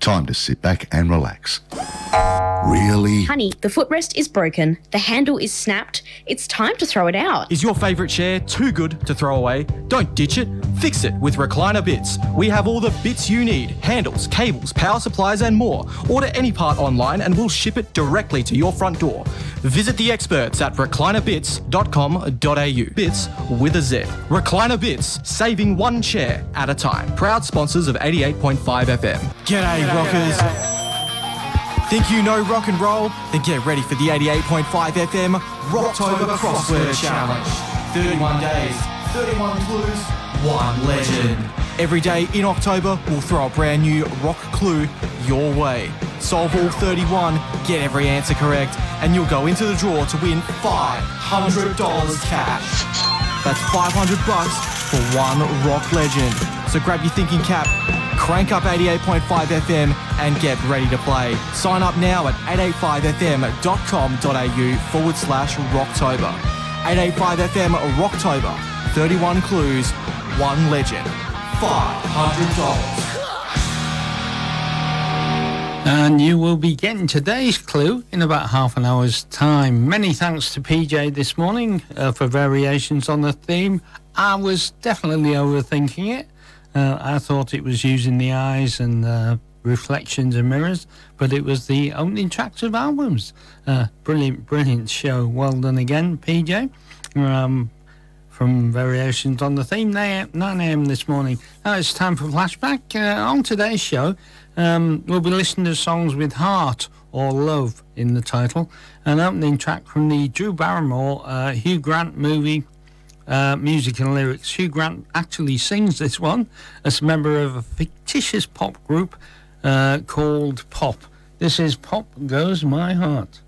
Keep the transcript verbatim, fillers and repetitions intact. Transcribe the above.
time to sit back and relax. Really? Honey, the footrest is broken, the handle is snapped, it's time to throw it out. Is your favourite chair too good to throw away? Don't ditch it, fix it with Recliner Bits. We have all the bits you need: handles, cables, power supplies and more. Order any part online and we'll ship it directly to your front door. Visit the experts at recliner bits dot com dot a u. Bits with a Z. Recliner Bits, saving one chair at a time. Proud sponsors of eighty-eight point five F M. G'day, G'day rockers. G'day. Think you know rock and roll? Then get ready for the eighty-eight point five F M Rocktober Crossword Challenge. thirty-one days, thirty-one clues, one legend. Every day in October, we'll throw a brand new rock clue your way. Solve all thirty-one, get every answer correct, and you'll go into the draw to win five hundred dollars cash. That's five hundred bucks for one rock legend. So grab your thinking cap, crank up eighty-eight point five F M and get ready to play. Sign up now at eight eight five f m dot com dot a u forward slash Rocktober. eight eight five F M Rocktober. thirty-one clues, one legend. five hundred dollars. And you will be getting today's clue in about half an hour's time. Many thanks to P J this morning uh, for variations on the theme. I was definitely overthinking it. Uh, I thought it was using the eyes and uh, reflections and mirrors, but it was the opening tracks of albums. Uh, brilliant, brilliant show. Well done again, P J. Um, from variations on the theme, nine a m this morning. Now it's time for Flashback. Uh, on today's show, um, we'll be listening to songs with heart or love in the title. An opening track from the Drew Barrymore uh, Hugh Grant movie, uh, music and lyrics. Hugh Grant actually sings this one as a member of a fictitious pop group uh, called Pop. This is Pop Goes My Heart.